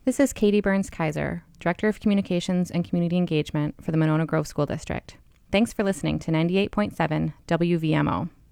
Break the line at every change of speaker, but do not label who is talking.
This is Katie Burns Kaiser, Director of Communications and Community Engagement for the Monona Grove School District. Thanks for listening to 98.7 WVMO.